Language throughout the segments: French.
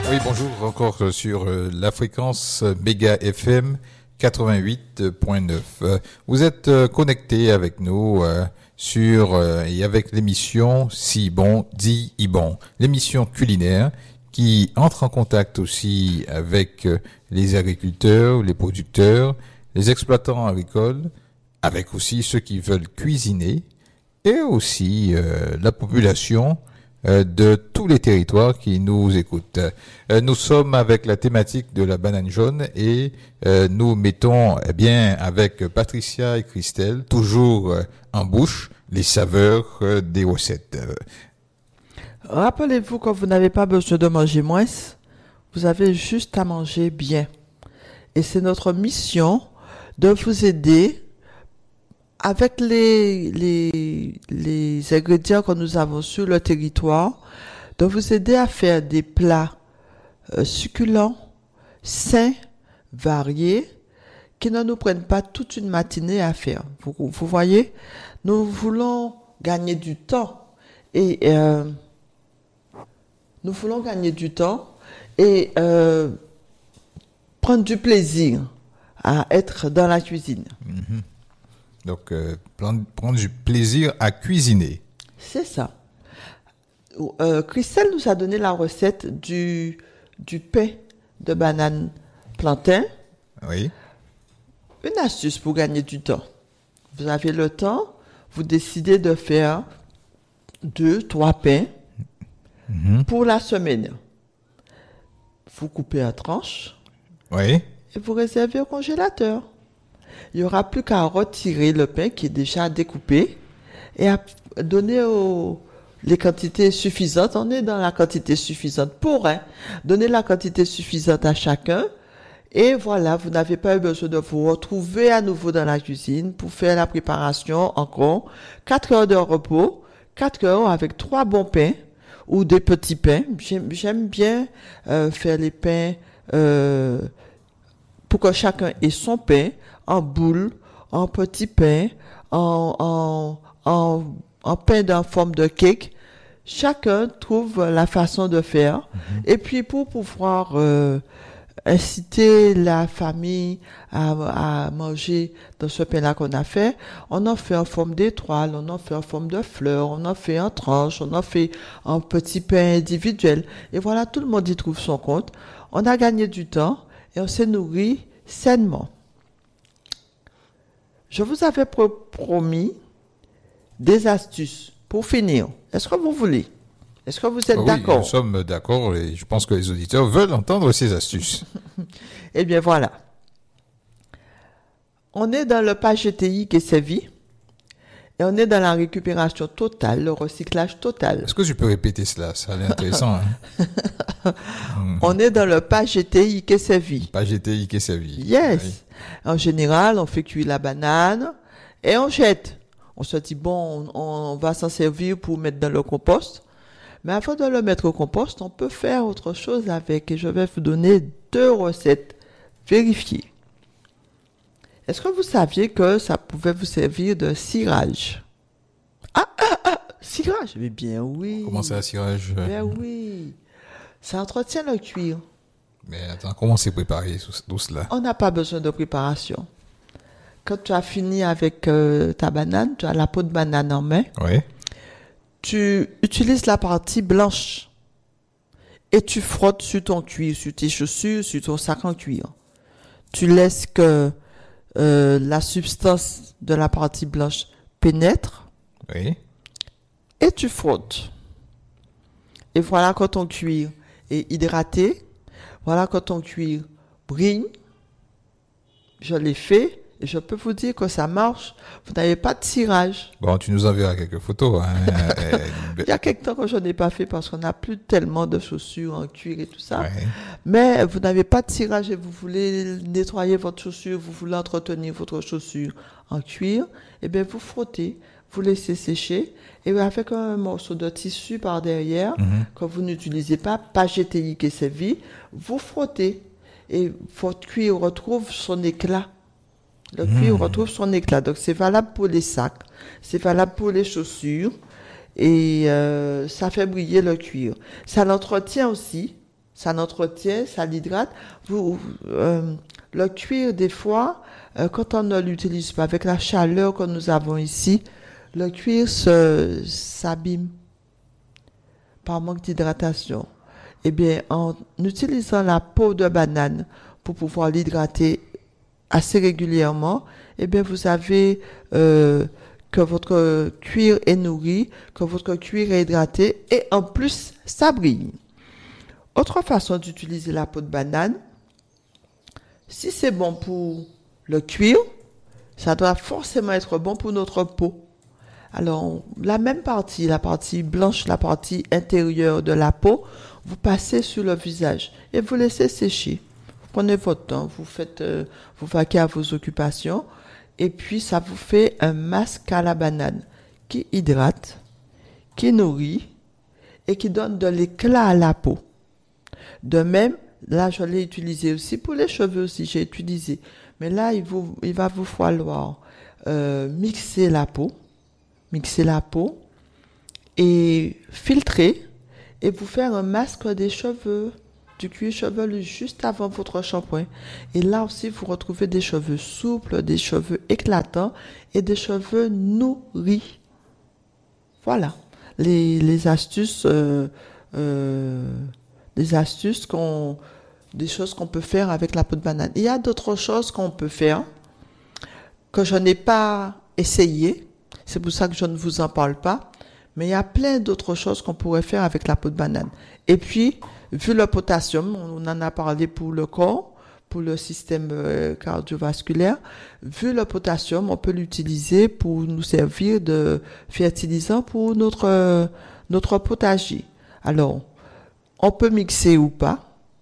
Oui, bonjour, encore sur la fréquence Méga FM 88.9. Vous êtes connectés avec nous et avec l'émission Si bon, dit Ibon, l'émission culinaire qui entre en contact aussi avec les agriculteurs, les producteurs, les exploitants agricoles, avec aussi ceux qui veulent cuisiner et aussi la population de tous les territoires qui nous écoutent. Nous sommes avec la thématique de la banane jaune et nous mettons avec Patricia et Christelle toujours en bouche les saveurs des recettes. Rappelez-vous que vous n'avez pas besoin de manger moins, vous avez juste à manger bien. Et c'est notre mission de vous aider avec les ingrédients que nous avons sur le territoire, de vous aider à faire des plats succulents, sains, variés, qui ne nous prennent pas toute une matinée à faire. Vous voyez, nous voulons gagner du temps et prendre du plaisir à être dans la cuisine. Mm-hmm. Donc, prendre du plaisir à cuisiner. C'est ça. Christelle nous a donné la recette du pain de banane plantain. Oui. Une astuce pour gagner du temps. Vous avez le temps, vous décidez de faire 2-3 pains pour la semaine. Vous coupez en tranches. Oui. Et vous réservez au congélateur. Il n'y aura plus qu'à retirer le pain qui est déjà découpé et à donner les quantités suffisantes. On est dans la quantité suffisante pour donner la quantité suffisante à chacun. Et voilà, vous n'avez pas eu besoin de vous retrouver à nouveau dans la cuisine pour faire la préparation encore. 4 heures de repos, 4 heures avec 3 bons pains ou des petits pains. J'aime bien faire les pains pour que chacun ait son pain en boule, en petit pain, en pain en forme de cake. Chacun trouve la façon de faire. Et puis pour pouvoir inciter la famille à manger dans ce pain-là qu'on a fait, on en fait en forme d'étoile, on en fait en forme de fleurs, on en fait en tranches, on en fait en petits pains individuels. Et voilà, tout le monde y trouve son compte. On a gagné du temps et on s'est nourri sainement. Je vous avais promis des astuces pour finir. Est-ce que vous voulez? Est-ce que vous êtes d'accord? Oui, nous sommes d'accord et je pense que les auditeurs veulent entendre ces astuces. Eh bien, voilà. On est dans le pas GTI qui est servi et on est dans la récupération totale, le recyclage total. Est-ce que tu peux répéter cela? Ça a l'air intéressant. On est dans le pas GTI qui est servi. Pas GTI qui est servi. Yes. Oui. En général, on fait cuire la banane et on jette. On se dit, bon, on va s'en servir pour mettre dans le compost. Mais avant de le mettre au compost, on peut faire autre chose avec. Et je vais vous donner 2 recettes vérifiées. Est-ce que vous saviez que ça pouvait vous servir de cirage? Cirage? Mais bien oui. Comment ça, cirage? Bien oui. Ça entretient le cuir. Mais attends, comment c'est préparé tout cela? On n'a pas besoin de préparation. Quand tu as fini avec ta banane, tu as la peau de banane en main. Oui. Tu utilises la partie blanche et tu frottes sur ton cuir, sur tes chaussures, sur ton sac en cuir. Tu laisses que la substance de la partie blanche pénètre. Oui. Et tu frottes. Et voilà quand ton cuir est hydraté. Voilà quand ton cuir brille. Je l'ai fait. Et je peux vous dire que ça marche. Vous n'avez pas de cirage. Bon, tu nous enverras quelques photos. Il y a quelque temps que je n'ai pas fait parce qu'on n'a plus tellement de chaussures en cuir et tout ça. Ouais. Mais vous n'avez pas de cirage et vous voulez nettoyer votre chaussure, vous voulez entretenir votre chaussure en cuir, eh bien vous frottez, vous laissez sécher et avec un morceau de tissu par derrière que vous n'utilisez pas GTI qui est servi, vous frottez et votre cuir retrouve son éclat. Le cuir retrouve son éclat. Donc, c'est valable pour les sacs, c'est valable pour les chaussures et ça fait briller le cuir. Ça l'entretient aussi Ça l'entretient, ça l'hydrate. Le cuir, des fois, quand on ne l'utilise pas, avec la chaleur que nous avons ici, le cuir s'abîme par manque d'hydratation. Eh bien, en utilisant la peau de banane pour pouvoir l'hydrater assez régulièrement, eh bien, vous avez que votre cuir est nourri, que votre cuir est hydraté et en plus, ça brille. Autre façon d'utiliser la peau de banane, si c'est bon pour le cuir, ça doit forcément être bon pour notre peau. Alors, la même partie, la partie blanche, la partie intérieure de la peau, vous passez sur le visage et vous laissez sécher. Vous prenez votre temps, vous vaquez à vos occupations et puis ça vous fait un masque à la banane qui hydrate, qui nourrit et qui donne de l'éclat à la peau. De même, là, je l'ai utilisé aussi pour les cheveux aussi, j'ai utilisé. Mais là, il va vous falloir mixer la peau et filtrer et vous faire un masque des cheveux, du cuir chevelu juste avant votre shampoing. Et là aussi, vous retrouvez des cheveux souples, des cheveux éclatants et des cheveux nourris. Voilà, les astuces, des choses qu'on peut faire avec la peau de banane. Il y a d'autres choses qu'on peut faire que je n'ai pas essayé. C'est pour ça que je ne vous en parle pas. Mais il y a plein d'autres choses qu'on pourrait faire avec la peau de banane. Et puis, vu le potassium, on en a parlé pour le corps, pour le système cardiovasculaire. Vu le potassium, on peut l'utiliser pour nous servir de fertilisant pour notre potager. Alors, on peut mixer ou pas.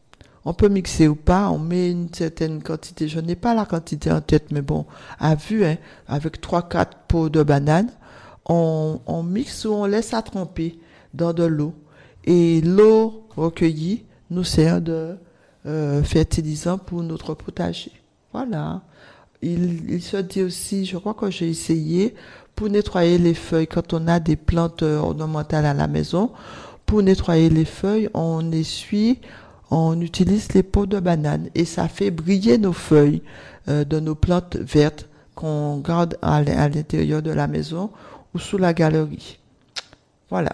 On met une certaine quantité. Je n'ai pas la quantité en tête, mais bon, à vue, avec 3-4 peaux de banane, on mixe ou on laisse à tremper dans de l'eau. Et l'eau recueillie nous sert de fertilisant pour notre potager. Voilà. Il se dit aussi, je crois que j'ai essayé, pour nettoyer les feuilles, quand on a des plantes ornementales à la maison, pour nettoyer les feuilles, on utilise les peaux de banane et ça fait briller nos feuilles de nos plantes vertes qu'on garde à l'intérieur de la maison ou sous la galerie. Voilà.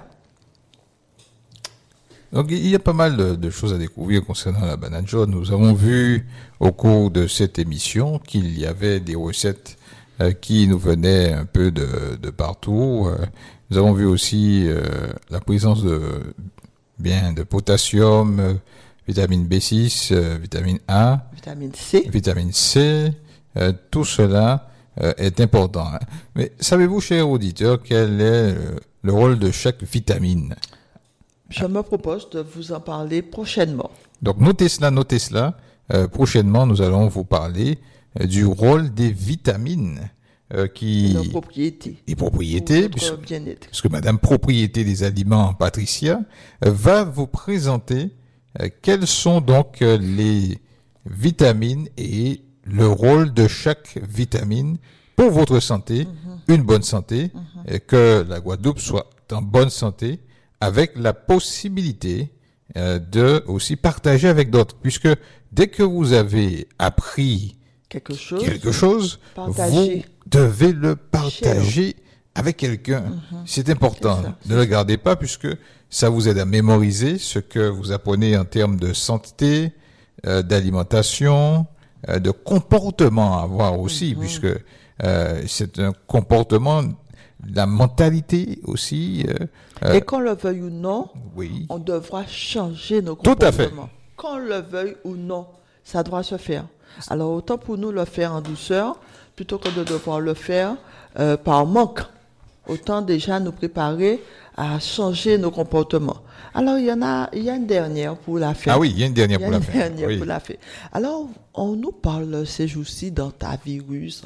Donc il y a pas mal de choses à découvrir concernant la banane jaune. Nous avons vu au cours de cette émission qu'il y avait des recettes qui nous venaient un peu de partout. Nous avons vu aussi la présence de potassium, vitamine B6, vitamine A, vitamine C, tout cela est important. Hein. Mais savez-vous, chers auditeurs, quel est le rôle de chaque vitamine? Je me propose de vous en parler prochainement. Donc notez cela. Prochainement, nous allons vous parler du rôle des vitamines et propriétés, puisque Madame Propriété des Aliments, Patricia, va vous présenter quelles sont donc les vitamines et le rôle de chaque vitamine pour votre santé, une bonne santé, et que la Guadeloupe soit en bonne santé, avec la possibilité de aussi partager avec d'autres, puisque dès que vous avez appris quelque chose, vous devez le partager avec quelqu'un. C'est important. Ne le gardez pas, puisque ça vous aide à mémoriser ce que vous apprenez en termes de santé, d'alimentation, de comportement à avoir aussi, puisque c'est un comportement, la mentalité aussi. Et qu'on le veuille ou non, on devra changer nos comportements. Tout à fait. Qu'on le veuille ou non, ça doit se faire. Alors autant pour nous le faire en douceur, plutôt que de devoir le faire par manque. Autant déjà nous préparer à changer nos comportements. Alors il y a une dernière pour la faire. Ah oui, il y a une dernière pour la faire. Alors on nous parle ces jours-ci d'antivirus.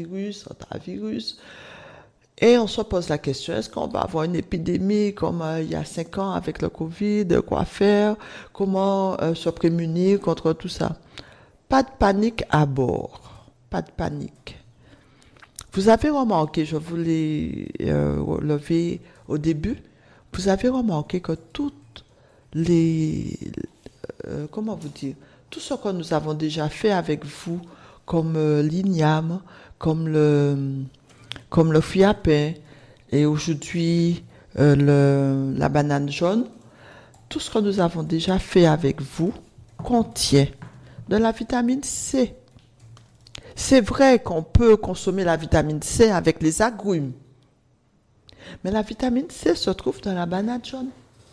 Et on se pose la question, est-ce qu'on va avoir une épidémie comme il y a 5 ans avec le Covid? Quoi faire? Comment se prémunir contre tout ça? Pas de panique à bord. Pas de panique. Vous avez remarqué, je vous l'ai relevé au début, vous avez remarqué que toutes les comment vous dire, tout ce que nous avons déjà fait avec vous, comme l'igname, comme le fruit à pain, et aujourd'hui la banane jaune, tout ce que nous avons déjà fait avec vous contient de la vitamine C. C'est vrai qu'on peut consommer la vitamine C avec les agrumes, mais la vitamine C se trouve dans la banane jaune.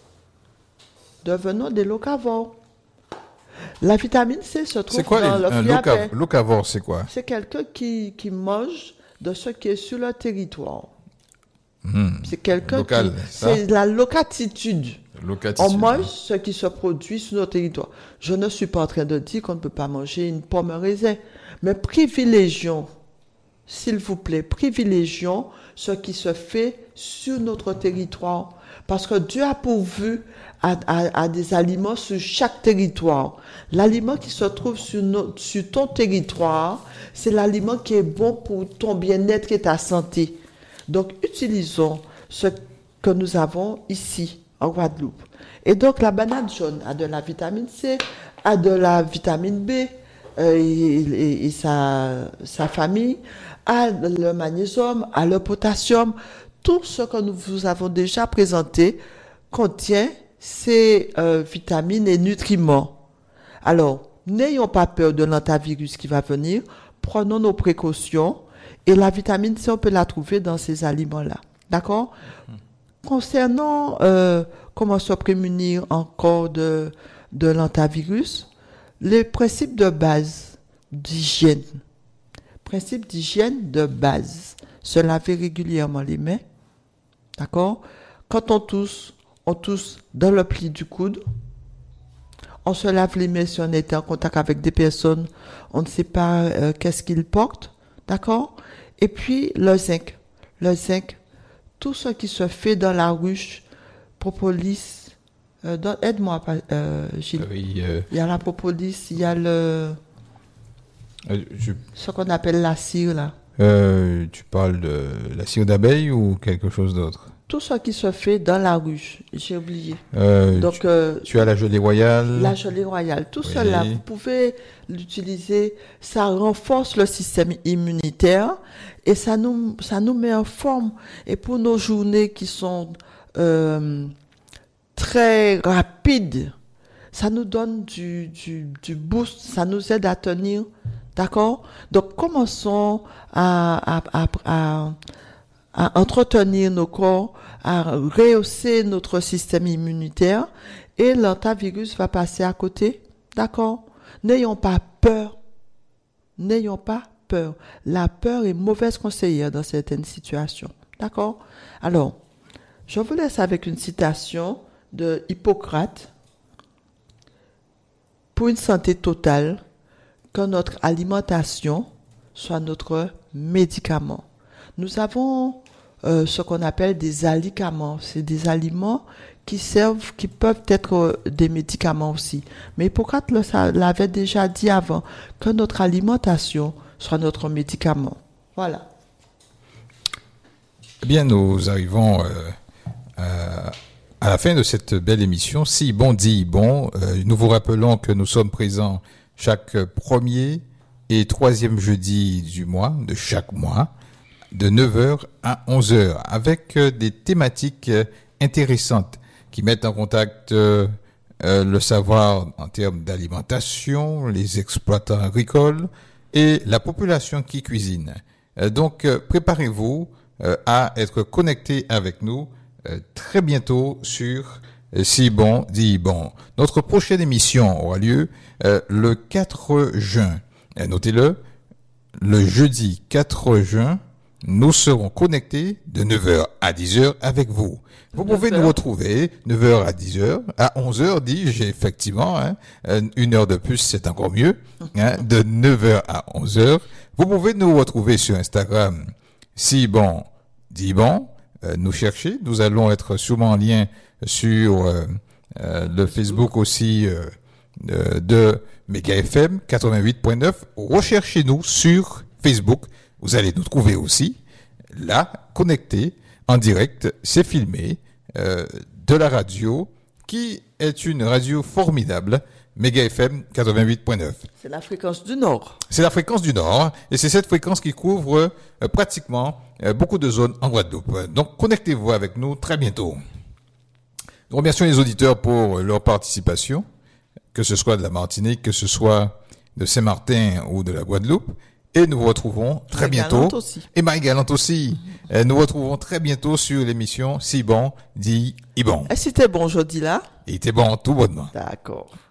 Devenons des locavores. La vitamine C se trouve dans le fruit à pain. Locavore, c'est quoi? C'est quelqu'un qui mange de ce qui est sur le territoire. C'est quelqu'un Local, c'est la locatitude. Locatitude. On mange ce qui se produit sur notre territoire. Je ne suis pas en train de dire qu'on ne peut pas manger une pomme raisin, mais privilégions, s'il vous plaît, privilégions ce qui se fait sur notre territoire. Parce que Dieu a pourvu à des aliments sur chaque territoire. L'aliment qui se trouve sur ton territoire, c'est l'aliment qui est bon pour ton bien-être et ta santé. Donc, utilisons ce que nous avons ici, en Guadeloupe. Et donc, la banane jaune a de la vitamine C, a de la vitamine B, et sa famille, a le magnésium, a le potassium. Tout ce que nous vous avons déjà présenté contient ces vitamines et nutriments. Alors, n'ayons pas peur de l'hantavirus qui va venir. Prenons nos précautions. Et la vitamine C, on peut la trouver dans ces aliments-là. D'accord? Concernant comment se prémunir encore de l'hantavirus, les principes de base d'hygiène. Principe d'hygiène de base. Se laver régulièrement les mains. D'accord? Quand on tousse dans le pli du coude. On se lave les mains si on est en contact avec des personnes. On ne sait pas qu'est-ce qu'ils portent. D'accord? Et puis, le zinc. Le zinc, tout ce qui se fait dans la ruche, propolis, aide-moi, Gilles. Oui, il y a la propolis, il y a ce qu'on appelle la cire, là. Tu parles de la cire d'abeille ou quelque chose d'autre? Tout ce qui se fait dans la ruche, j'ai oublié. Donc, tu as la gelée royale. La gelée royale, tout cela, vous pouvez l'utiliser. Ça renforce le système immunitaire et ça nous met en forme. Et pour nos journées qui sont très rapides, ça nous donne du boost, ça nous aide à tenir. D'accord? Donc, commençons à entretenir nos corps, à rehausser notre système immunitaire et l'hantavirus va passer à côté. D'accord? N'ayons pas peur. N'ayons pas peur. La peur est mauvaise conseillère dans certaines situations. D'accord? Alors, je vous laisse avec une citation de Hippocrate. Pour une santé totale, que notre alimentation soit notre médicament. Nous avons ce qu'on appelle des alicaments. C'est des aliments qui peuvent être des médicaments aussi. Mais Hippocrate l'avait déjà dit avant, que notre alimentation soit notre médicament. Voilà. Eh bien, nous arrivons à la fin de cette belle émission. Si bon dit bon, nous vous rappelons que nous sommes présents chaque premier et troisième jeudi du mois, de chaque mois, de 9h à 11h, avec des thématiques intéressantes qui mettent en contact le savoir en termes d'alimentation, les exploitants agricoles et la population qui cuisine. Donc, préparez-vous à être connectés avec nous très bientôt sur Si bon dit bon. Notre prochaine émission aura lieu le 4 juin. Notez-le, le jeudi 4 juin, nous serons connectés de 9h à 10h avec vous. Vous pouvez nous retrouver 9h à 10h, à 11h, dis-je effectivement, une heure de plus, c'est encore mieux, de 9h à 11h. Vous pouvez nous retrouver sur Instagram, Si bon dit bon, nous chercher. Nous allons être sûrement en lien sur le Facebook aussi de Méga FM 88.9. Recherchez-nous sur Facebook. Vous allez nous trouver aussi là, connectés, en direct. C'est filmé de la radio, qui est une radio formidable Méga FM 88.9. C'est la fréquence du Nord. C'est la fréquence du Nord et c'est cette fréquence qui couvre pratiquement beaucoup de zones en Guadeloupe. Donc connectez-vous avec nous très bientôt. Nous remercions les auditeurs pour leur participation, que ce soit de la Martinique, que ce soit de Saint-Martin ou de la Guadeloupe. Et nous vous retrouvons très bientôt. Aussi. Et Marie-Galante aussi. Nous vous retrouvons très bientôt sur l'émission Si bon, dit Ibon. Et c'était bon jeudi là? Il était bon tout bonnement. D'accord.